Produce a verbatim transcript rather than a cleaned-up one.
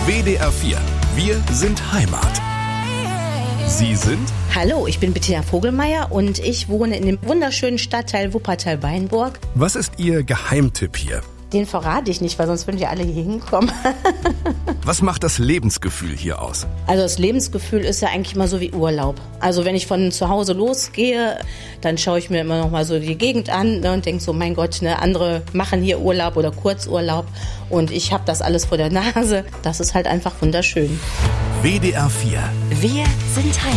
W D R vier. Wir sind Heimat. Sie sind? Hallo, ich bin Bettina Vogelmeier und ich wohne in dem wunderschönen Stadtteil Wuppertal-Weinburg. Was ist Ihr Geheimtipp hier? Den verrate ich nicht, weil sonst würden wir alle hier hinkommen. Was macht das Lebensgefühl hier aus? Also das Lebensgefühl ist ja eigentlich immer so wie Urlaub. Also wenn ich von zu Hause losgehe, dann schaue ich mir immer noch mal so die Gegend an, ne, und denke so, mein Gott, ne, andere machen hier Urlaub oder Kurzurlaub und ich habe das alles vor der Nase. Das ist halt einfach wunderschön. W D R vier. Wir sind Heimat.